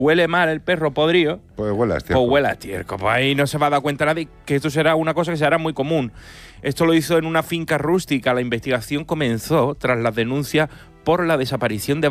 huele mal el perro podrido, Pues huele a estiércol. pues huele a estiércol. Pues ahí no se va a dar cuenta nadie que esto será una cosa que será muy común. Esto lo hizo en una finca rústica. La investigación comenzó tras las denuncias por la desaparición de